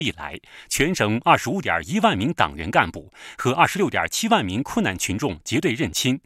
以来，全省25.1万名党员干部和26.7万名困难群众结对认亲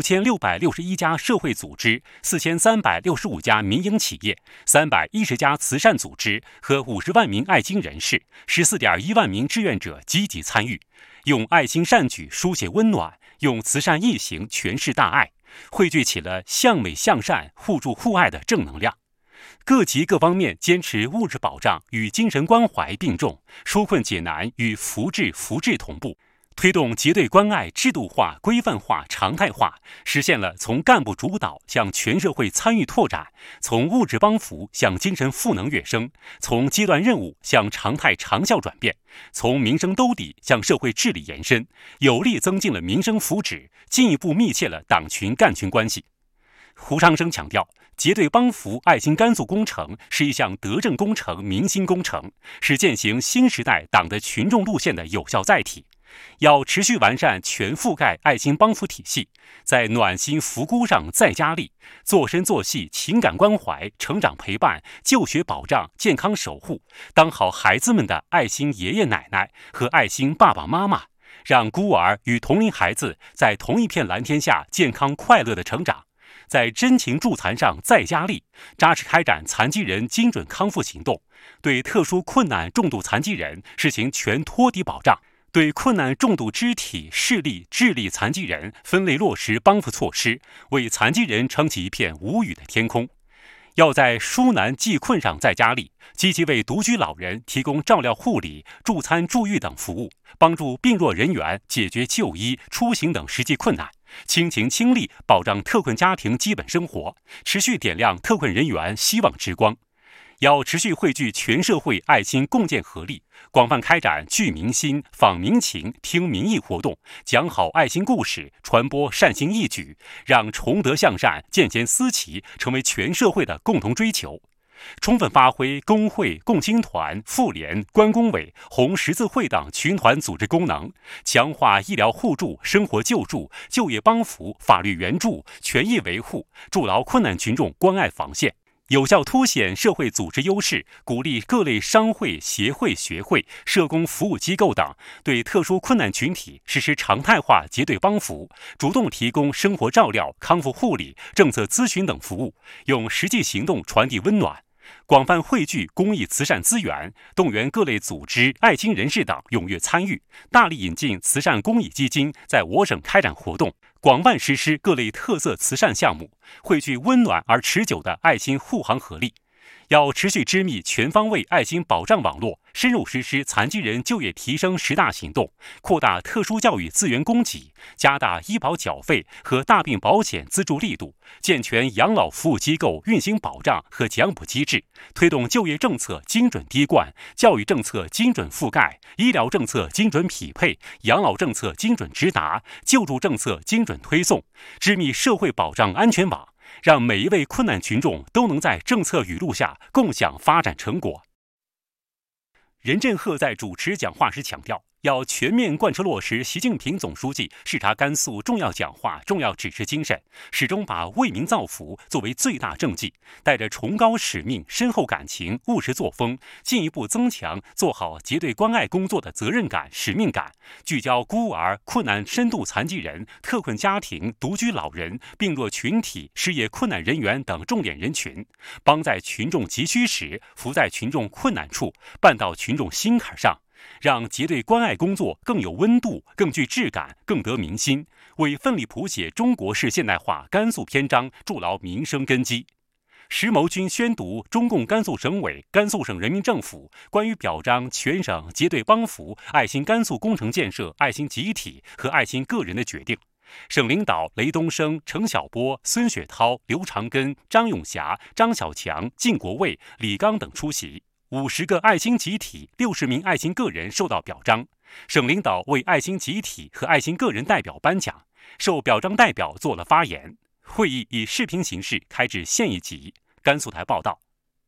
，6661家社会组织、4365家民营企业、310家慈善组织和50万名爱心人士、14.1万名志愿者积极参与，用爱心善举书写温暖，用慈善义行诠释大爱，汇聚起了向美向善、互助互爱的正能量。各级各方面坚持物质保障与精神关怀并重，纾困解难与扶志福祉同步，推动结对关爱制度化、规范化、常态化，实现了从干部主导向全社会参与拓展，从物质帮扶向精神赋能跃升，从阶段任务向常态长效转变，从民生兜底向社会治理延伸，有力增进了民生福祉，进一步密切了党群干群关系。胡长生强调，结对帮扶爱心甘肃工程是一项德政工程、民心工程，是践行新时代党的群众路线的有效载体。要持续完善全覆盖爱心帮扶体系，在暖心扶孤上再加力，做深做细情感关怀、成长陪伴、就学保障、健康守护，当好孩子们的爱心爷爷奶奶和爱心爸爸妈妈，让孤儿与同龄孩子在同一片蓝天下健康快乐的成长。在真情助残上再加力，扎实开展残疾人精准康复行动，对特殊困难重度残疾人实行全托底保障，对困难重度肢体、视力、智力残疾人分类落实帮扶措施，为残疾人撑起一片无语的天空。要在纾难济困上再加力，积极为独居老人提供照料护理、助餐助育等服务，帮助病弱人员解决就医、出行等实际困难，倾情倾力保障特困家庭基本生活，持续点亮特困人员希望之光。要持续汇聚全社会爱心共建合力，广泛开展聚民心、访民情、听民意活动，讲好爱心故事，传播善心义举，让崇德向善、见贤思齐成为全社会的共同追求。充分发挥工会、共青团、妇联、关工委、红十字会等群团组织功能，强化医疗互助、生活救助、就业帮扶、法律援助、权益维护，筑牢困难群众关爱防线，有效凸显社会组织优势，鼓励各类商会、协会、学会、社工服务机构等对特殊困难群体实施常态化结对帮扶，主动提供生活照料、康复护理、政策咨询等服务，用实际行动传递温暖。广泛汇聚公益慈善资源，动员各类组织、爱心人士等踊跃参与，大力引进慈善公益基金在我省开展活动，广泛实施各类特色慈善项目，汇聚温暖而持久的爱心护航合力。要持续织密全方位爱心保障网络，深入实施残疾人就业提升10大行动，扩大特殊教育资源供给，加大医保缴费和大病保险资助力度，健全养老服务机构运行保障和奖补机制，推动就业政策精准滴灌，教育政策精准覆盖，医疗政策精准匹配，养老政策精准直达，救助政策精准推送，织密社会保障安全网，让每一位困难群众都能在政策语录下共享发展成果。任振赫在主持讲话时强调，要全面贯彻落实习近平总书记视察甘肃重要讲话、重要指示精神，始终把为民造福作为最大政绩，带着崇高使命、深厚感情、务实作风，进一步增强做好结对关爱工作的责任感、使命感，聚焦孤儿、困难深度残疾人、特困家庭、独居老人、病弱群体、失业困难人员等重点人群，帮在群众急需时，扶在群众困难处，办到群众心坎上，让结对关爱工作更有温度、更具质感、更得民心，为奋力谱写中国式现代化甘肃篇章筑牢民生根基。石谋军宣读中共甘肃省委、甘肃省人民政府关于表彰全省结对帮扶爱心甘肃工程建设爱心集体和爱心个人的决定。省领导雷东升、程晓波、孙雪涛、刘长根、张永霞、张小强、靳国卫、李刚等出席。50个爱心集体、60名爱心个人受到表彰，省领导为爱心集体和爱心个人代表颁奖，受表彰代表做了发言。会议以视频形式开至县一级。甘肃台报道。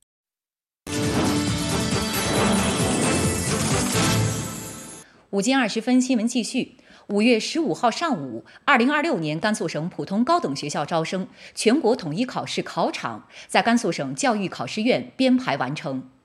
5间20分，新闻继续。5月15号上午，2026年甘肃省普通高等学校招生全国统一考试考场在甘肃省教育考试院编排完成。